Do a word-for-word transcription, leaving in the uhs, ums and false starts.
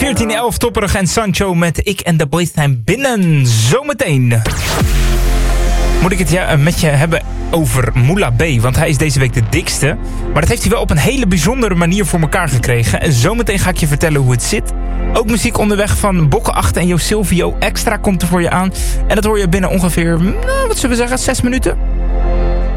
veertien elf Topperig en Sancho met Ik en de Boys zijn binnen. Zometeen moet ik het ja, met je hebben over Moula B. Want hij is deze week de dikste. Maar dat heeft hij wel op een hele bijzondere manier voor elkaar gekregen. En zometeen ga ik je vertellen hoe het zit. Ook muziek onderweg van Bokkeacht en Jo Silvio. Extra komt er voor je aan. En dat hoor je binnen ongeveer, nou, wat zullen we zeggen, zes minuten.